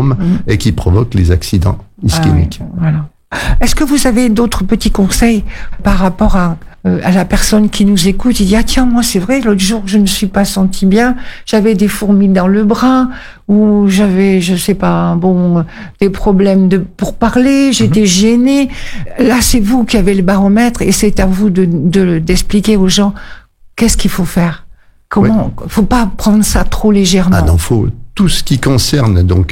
symptômes et qui provoquent les accidents ischémiques. Ah oui, voilà. Est-ce que vous avez d'autres petits conseils par rapport à la personne qui nous écoute? Il dit, ah tiens, moi c'est vrai, l'autre jour je ne me suis pas senti bien, j'avais des fourmis dans le bras, ou j'avais, je sais pas, des problèmes pour parler, j'étais gênée. Là c'est vous qui avez le baromètre et c'est à vous d'expliquer aux gens qu'est-ce qu'il faut faire. Comment, faut pas prendre ça trop légèrement. Ah non, faut tout ce qui concerne donc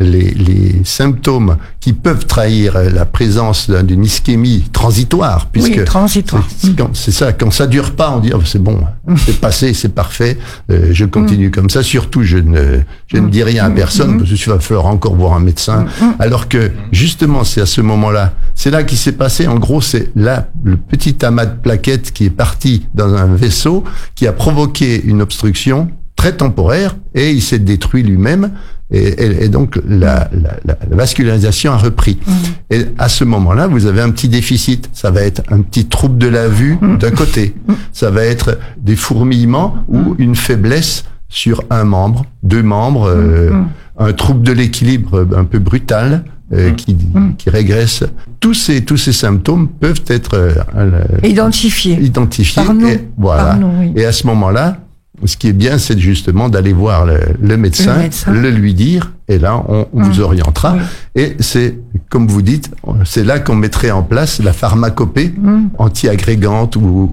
les symptômes qui peuvent trahir la présence d'une ischémie transitoire, puisque transitoire. C'est ça, quand ça dure pas, on dit oh, c'est bon, c'est passé, c'est parfait, je continue comme ça. Surtout, je ne dis rien à personne parce qu'il va falloir encore voir un médecin. Alors que justement, c'est à ce moment-là, c'est là qu'il s'est passé. En gros, c'est là le petit amas de plaquettes qui est parti dans un vaisseau qui a provoqué une obstruction très temporaire et il s'est détruit lui-même et donc la vascularisation a repris. Et à ce moment-là, vous avez un petit déficit. Ça va être un petit trouble de la vue d'un côté. Ça va être des fourmillements ou une faiblesse sur un membre, deux membres, un trouble de l'équilibre un peu brutal qui régresse. Tous ces symptômes peuvent être identifiés par nous. Et, voilà. Par nous, oui. Et à ce moment-là, ce qui est bien, c'est justement d'aller voir le médecin, le lui dire, et là, on vous orientera. Oui. Et c'est, comme vous dites, c'est là qu'on mettrait en place la pharmacopée antiagrégante ou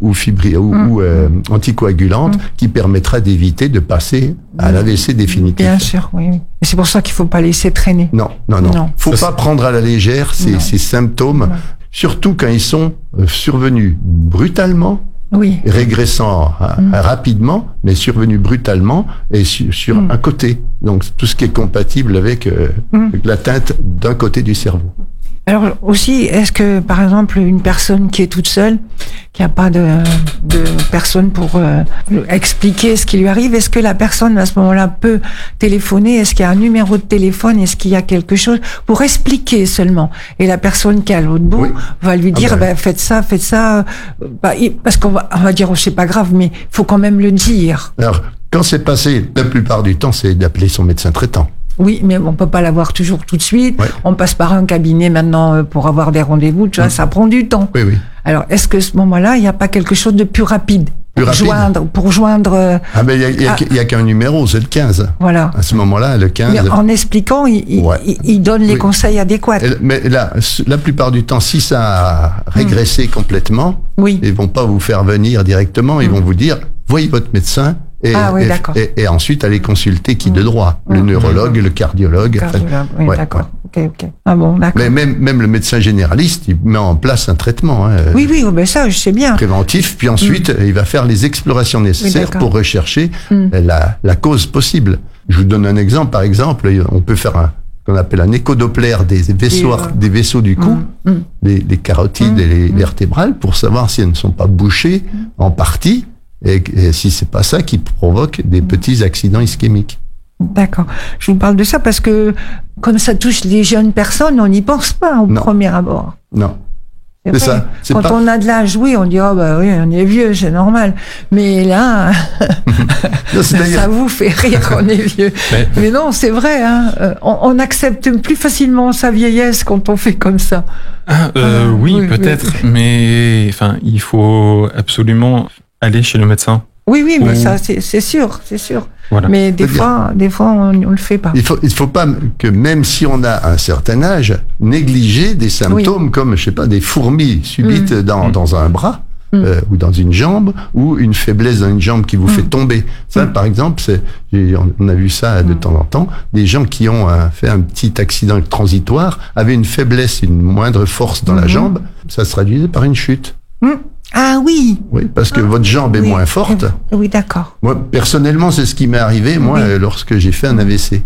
anticoagulante qui permettra d'éviter de passer à l'AVC définitif. Bien sûr, oui. Et c'est pour ça qu'il faut pas laisser traîner. Non. Faut pas prendre à la légère ces symptômes, surtout quand ils sont survenus brutalement. Oui. Régressant rapidement, mais survenu brutalement et sur un côté. Donc tout ce qui est compatible avec l'atteinte d'un côté du cerveau. Alors aussi, est-ce que par exemple une personne qui est toute seule, qui n'a pas de personne pour expliquer ce qui lui arrive, est-ce que la personne à ce moment-là peut téléphoner? Est-ce qu'il y a un numéro de téléphone? Est-ce qu'il y a quelque chose pour expliquer seulement? Et la personne qui est à l'autre bout va lui dire faites ça. Parce qu'on va dire c'est pas grave, mais il faut quand même le dire. Alors quand c'est passé, la plupart du temps, c'est d'appeler son médecin traitant. Oui, mais on peut pas l'avoir toujours tout de suite. Ouais. On passe par un cabinet maintenant pour avoir des rendez-vous. Tu vois, ça prend du temps. Oui. Alors, est-ce que ce moment-là, il n'y a pas quelque chose de plus rapide pour joindre. Ah ben il y a qu'un numéro, c'est le 15. Voilà. À ce moment-là, le 15. Mais en expliquant, il donne les conseils adéquats. Mais là, la plupart du temps, si ça a régressé complètement, ils vont pas vous faire venir directement. Ils vont vous dire, voyez votre médecin. Et ensuite aller consulter qui de droit, le neurologue, le cardiologue. D'accord. Ok. Ah bon, d'accord. Mais même le médecin généraliste, il met en place un traitement. Oui, ça, je sais bien. Préventif, puis ensuite, il va faire les explorations nécessaires pour rechercher la cause possible. Je vous donne un exemple. Par exemple, on peut faire qu'on appelle un échodoppler des vaisseaux du cou, les carotides et les vertébrales, pour savoir si elles ne sont pas bouchées en partie. Et si c'est pas ça qui provoque des petits accidents ischémiques. D'accord. Je vous parle de ça parce que comme ça touche les jeunes personnes, on n'y pense pas au premier abord. Non. C'est ça. Quand on a de l'âge, oui, on dit on est vieux, c'est normal. Mais là, ça vous fait rire qu'on est vieux. Mais non, c'est vrai. On accepte plus facilement sa vieillesse quand on fait comme ça. Oui, peut-être. Mais il faut absolument aller chez le médecin. Oui, mais ça, c'est sûr. Voilà. Mais des fois, on le fait pas. Il faut pas que même si on a un certain âge, négliger des symptômes comme, je sais pas, des fourmis subites dans un bras, ou dans une jambe, ou une faiblesse dans une jambe qui vous fait tomber. Ça, par exemple, on a vu ça de temps en temps. Des gens qui ont fait un petit accident transitoire avaient une faiblesse, une moindre force dans la jambe. Ça se traduisait par une chute. Ah oui. Oui, parce que votre jambe est moins forte. Oui, d'accord. Moi, personnellement, c'est ce qui m'est arrivé, lorsque j'ai fait un AVC.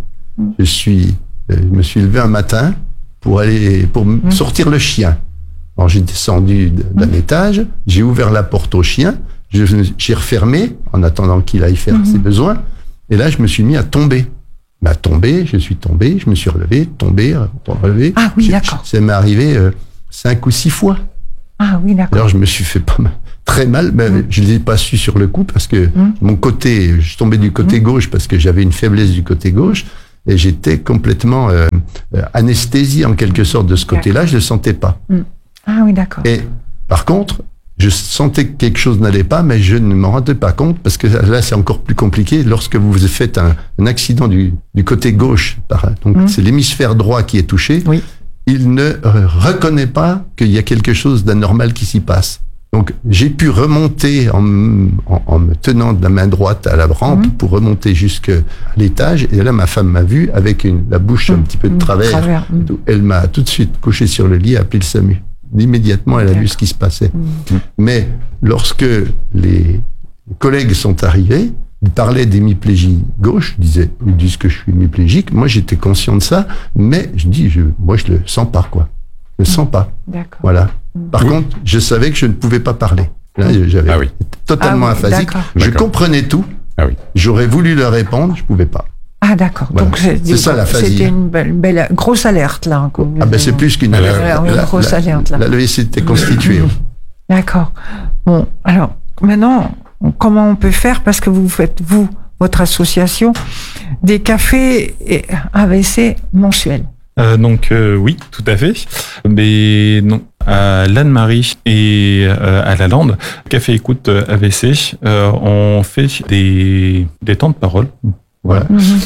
Je me suis levé un matin pour sortir le chien. Alors, j'ai descendu d'un étage, j'ai ouvert la porte au chien, j'ai refermé en attendant qu'il aille faire ses besoins. Et là, je me suis mis à tomber. Je suis tombé, je me suis relevé, tombé, relevé. Ah oui, d'accord. Ça m'est arrivé 5 ou 6 fois. Ah oui, d'accord. Alors je me suis fait très mal, mais je ne l'ai pas su sur le coup parce que je suis tombé du côté gauche parce que j'avais une faiblesse du côté gauche et j'étais complètement anesthésié en quelque sorte de ce côté-là. Je le sentais pas. Ah oui, d'accord. Et par contre, je sentais que quelque chose n'allait pas, mais je ne m'en rendais pas compte parce que là, c'est encore plus compliqué. Lorsque vous faites un accident du côté gauche, donc c'est l'hémisphère droit qui est touché, oui. Il ne reconnaît pas qu'il y a quelque chose d'anormal qui s'y passe. Donc, j'ai pu remonter en me tenant de la main droite à la rampe pour remonter jusqu'à l'étage. Et là, ma femme m'a vu avec la bouche un petit peu de travers. Elle m'a tout de suite couché sur le lit et appelé le SAMU. Immédiatement, elle a vu ce qui se passait. Mais lorsque les collègues sont arrivés, ils parlaient d'hémiplégie gauche, ils disent que je suis hémiplégique. Moi, j'étais conscient de ça, mais moi, je le sens pas, quoi. Je le sens pas. D'accord. Voilà. Par contre, je savais que je ne pouvais pas parler. Là, j'avais totalement aphasique. Je comprenais tout. J'aurais voulu leur répondre, je pouvais pas. Ah d'accord. Voilà. Donc c'est ça l'aphasie. C'était une belle grosse alerte là. C'est plus qu'une alerte. Une grosse alerte là. L'AVC était constitué. D'accord. Bon, alors maintenant, comment on peut faire, parce que vous faites votre association, des cafés et AVC mensuels. Oui, tout à fait. Mais non, à l'Anne-Marie et à la Lande, Café Écoute AVC, on fait des temps de parole. Voilà.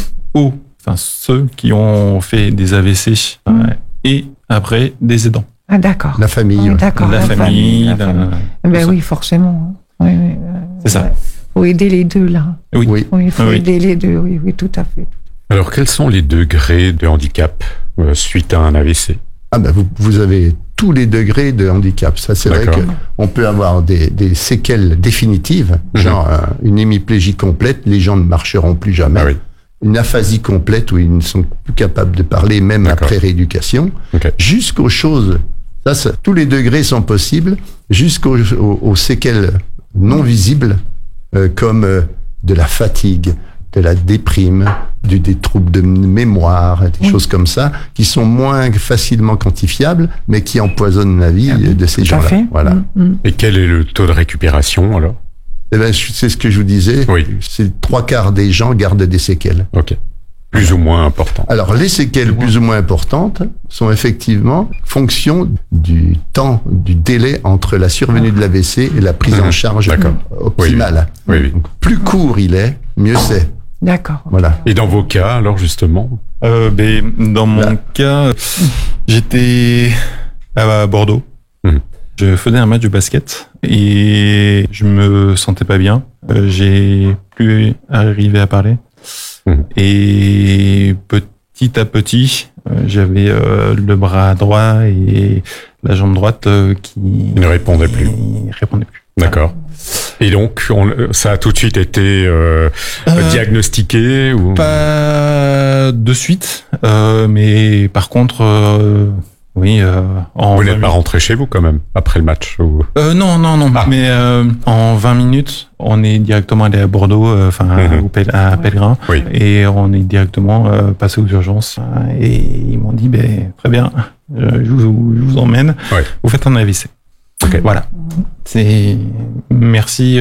Ceux qui ont fait des AVC et après des aidants. Ah d'accord. La famille. D'accord. La famille. Ben oui, forcément. Oui, c'est ça. Faut aider les deux là. Oui. Il faut aider les deux. Oui, tout à fait. Alors, quels sont les degrés de handicap suite à un AVC? Vous avez tous les degrés de handicap. Ça, c'est vrai qu'on peut avoir des séquelles définitives, genre une hémiplégie complète, les gens ne marcheront plus jamais. Une aphasie complète où ils ne sont plus capables de parler, même après rééducation. Jusqu'aux choses, tous les degrés sont possibles, jusqu'aux séquelles non visibles, comme de la fatigue, de la déprime, des troubles de mémoire, des choses comme ça, qui sont moins facilement quantifiables, mais qui empoisonnent la vie de ces gens-là. Voilà. Et quel est le taux de récupération, alors? C'est ce que je vous disais. C'est 3/4 des gens gardent des séquelles. Plus ou moins importantes. Alors, les séquelles plus ou moins importantes sont effectivement fonction du temps, du délai entre la survenue de l'AVC et la prise en charge optimale. Donc, plus court il est, mieux c'est. D'accord. Voilà. Et dans vos cas, alors justement Dans mon cas, j'étais à Bordeaux. Je faisais un match de basket et je me sentais pas bien. J'ai plus arrivé à parler. Et petit à petit, j'avais le bras droit et la jambe droite qui ne répondaient plus. D'accord. Et donc, ça a tout de suite été diagnostiqué ou pas de suite, mais par contre, vous n'êtes pas rentré chez vous quand même après le match ou... Non. Mais en 20 minutes, on est directement allé à Bordeaux, à Pellegrin, et on est directement passé aux urgences. Et ils m'ont dit, très bien, je vous emmène. Vous faites un AVC. Voilà. Merci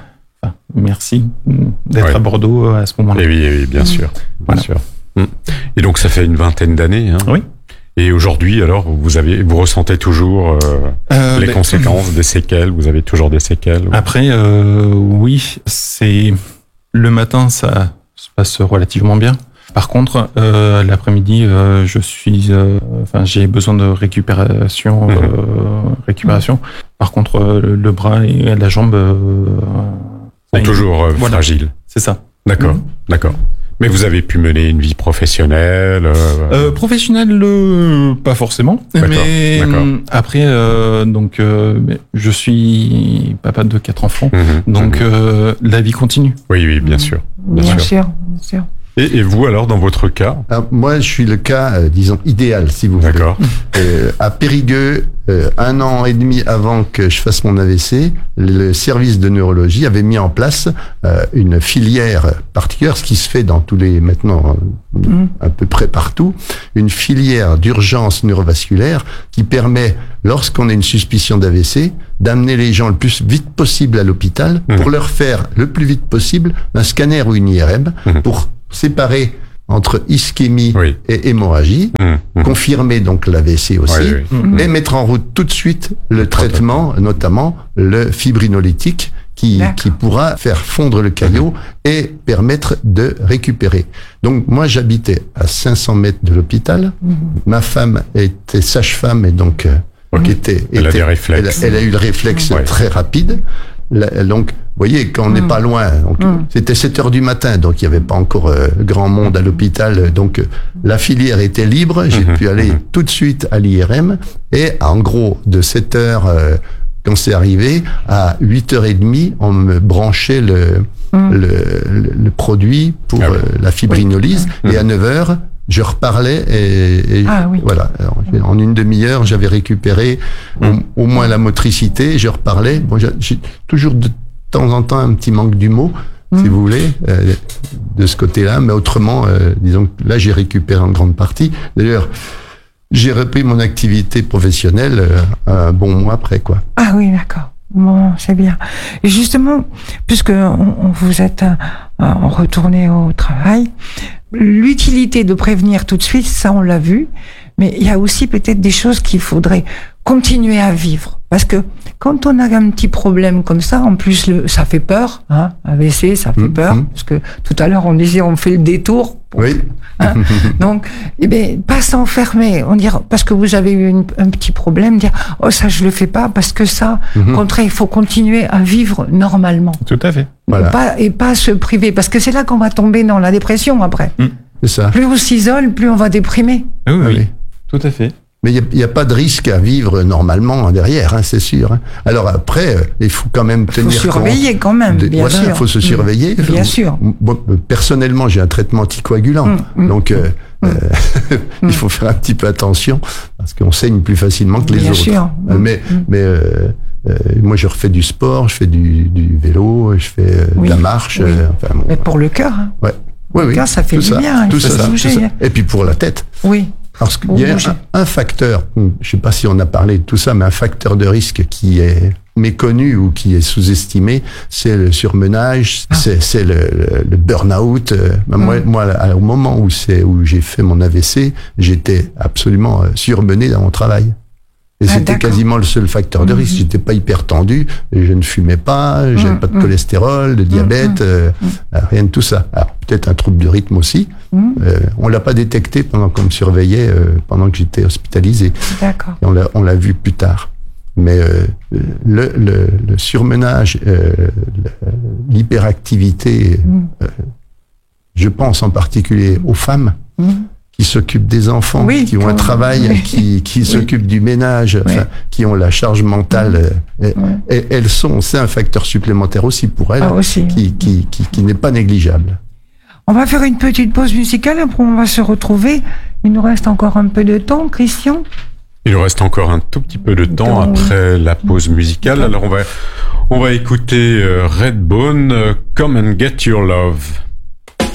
d'être à Bordeaux à ce moment-là. Oui, bien sûr. Bien sûr. Et donc, ça fait une vingtaine d'années. Oui. Et aujourd'hui, alors, vous ressentez toujours les conséquences des séquelles? Vous avez toujours des séquelles? Après, oui, c'est le matin, ça se passe relativement bien. Par contre, l'après-midi, j'ai besoin de récupération. Par contre, le bras et la jambe sont toujours fragiles. C'est ça. D'accord. Mais vous avez pu mener une vie professionnelle Professionnelle, pas forcément. Mais après, je suis papa de 4 enfants, donc la vie continue. Oui, bien sûr. Bien sûr. Et vous, alors, dans votre cas? Moi, je suis le cas, disons, idéal, si vous voulez. D'accord. À Périgueux, 1 an et demi avant que je fasse mon AVC, le service de neurologie avait mis en place une filière particulière, ce qui se fait dans maintenant, à peu près partout, une filière d'urgence neurovasculaire qui permet, lorsqu'on a une suspicion d'AVC, d'amener les gens le plus vite possible à l'hôpital pour leur faire le plus vite possible un scanner ou une IRM pour séparer entre ischémie et hémorragie, confirmer donc l'AVC aussi, et mettre en route tout de suite le traitement, notamment le fibrinolytique, qui pourra faire fondre le caillot et permettre de récupérer. Donc moi j'habitais à 500 mètres de l'hôpital, ma femme était sage-femme et donc elle a des réflexes. Elle a eu le réflexe très rapide. Donc, vous voyez, quand on n'est pas loin, donc, c'était 7h du matin, donc il n'y avait pas encore grand monde à l'hôpital, donc la filière était libre, j'ai pu aller tout de suite à l'IRM, et en gros, de 7h, quand c'est arrivé, à 8h30, on me branchait le produit pour la fibrinolyse, et à 9h, je reparlais et voilà. Alors, en une demi-heure, j'avais récupéré au moins la motricité. Je reparlais. Bon, j'ai toujours de temps en temps un petit manque du mot, si vous voulez, de ce côté-là. Mais autrement, disons que là, j'ai récupéré en grande partie. D'ailleurs, j'ai repris mon activité professionnelle un bon mois après, quoi. Ah oui, d'accord. Bon, c'est bien. Et justement, puisque vous êtes retourné au travail, l'utilité de prévenir tout de suite, ça on l'a vu, mais il y a aussi peut-être des choses qu'il faudrait continuer à vivre. Parce que quand on a un petit problème comme ça, en plus ça fait peur, hein, AVC, ça fait peur, parce que tout à l'heure on disait on fait le détour. Oui. Hein, donc, pas s'enfermer, on dirait, parce que vous avez eu un petit problème, dire oh ça je le fais pas parce que ça, au contraire il faut continuer à vivre normalement. Tout à fait. Voilà. Et pas se priver, parce que c'est là qu'on va tomber dans la dépression après. C'est ça. Plus on s'isole, plus on va déprimer. Oui. Tout à fait. Mais il y a pas de risque à vivre normalement derrière, hein, c'est sûr. Hein. Alors après, il faut quand même tenir compte. Il faut surveiller quand même, bien sûr. Il faut se surveiller. Bien sûr. Bon, personnellement, j'ai un traitement anticoagulant, donc il faut faire un petit peu attention parce qu'on saigne plus facilement que les bien autres. Sûr. Mais moi, je refais du sport, je fais du vélo, je fais de la marche. Enfin, bon, mais pour le cœur. Hein. Le cœur, ça fait du bien. Tout ça. Et puis pour la tête. Oui. Parce qu'il y a un facteur, je ne sais pas si on a parlé de tout ça, mais un facteur de risque qui est méconnu ou qui est sous-estimé, c'est le surmenage, c'est le burn-out. Moi, au moment où j'ai fait mon AVC, j'étais absolument surmené dans mon travail. Et c'était quasiment le seul facteur de risque. J'étais pas hyper tendu, je ne fumais pas, j'avais pas de cholestérol, de diabète, rien de tout ça. Alors peut-être un trouble de rythme aussi. On l'a pas détecté pendant qu'on me surveillait, pendant que j'étais hospitalisé. D'accord. Et on l'a vu plus tard. Mais le surmenage, l'hyperactivité, je pense en particulier aux femmes. Qui s'occupent des enfants, qui ont un travail, qui s'occupent du ménage, qui ont la charge mentale. Et c'est un facteur supplémentaire aussi pour elles, qui n'est pas négligeable. On va faire une petite pause musicale, après on va se retrouver. Il nous reste encore un peu de temps, Christian. Il nous reste encore un tout petit peu de temps après la pause musicale. Alors on va écouter Redbone, Come and Get Your Love.